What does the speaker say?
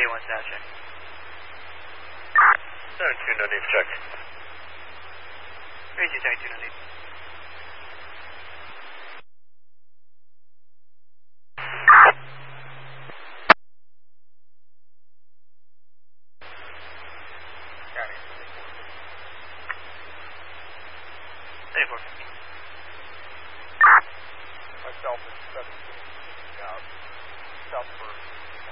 A1 status check. 72, no need check. 72, no need. Myself is 17, south first.